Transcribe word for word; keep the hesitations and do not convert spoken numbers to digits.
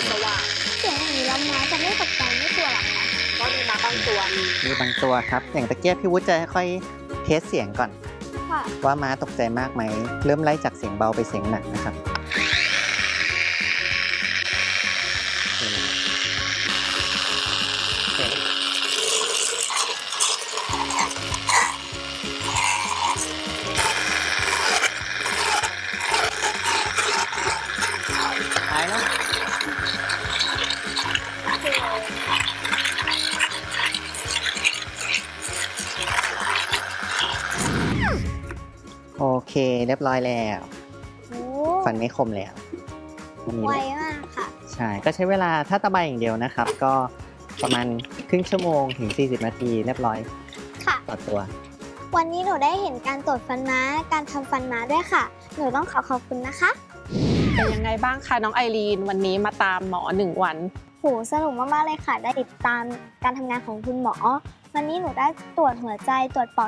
สว่างเสียงอย่างนี้แล้วม้าจะไม่ตกใจไม่กลัวหรอคะก็มีมาบางตัวมีบางตัวครับ อย่างตะเกียบพี่วุฒิจะค่อยเทสเสียงก่อนค่ะว่าม้าตกใจมากไหม เริ่มไล่จากเสียงเบาไปเสียงหนักนะครับ หายแล้ว โอเค เรียบร้อยแล้วโอ้ฟันไม่คมแล้ววันนี้ไวเลยมากค่ะใช่ ก็ใช้เวลาถ้าตะไบอย่างเดียวนะครับ ก็ประมาณครึ่งชั่วโมงถึง สี่สิบ นาทีเรียบร้อยค่ะต่อตัววันนี้หนูได้เห็นการตรวจฟันม้า การทำฟันม้าด้วยค่ะ หนูต้องขอขอบคุณนะคะเป็นยังไงบ้างคะน้องไอรีนวันนี้มาตามหมอหนึ่งวันโหสนุกมากๆเลยค่ะ ได้ติดตามการทำงานของคุณหมอ วันนี้หนูได้ตรวจหัวใจตรวจปอด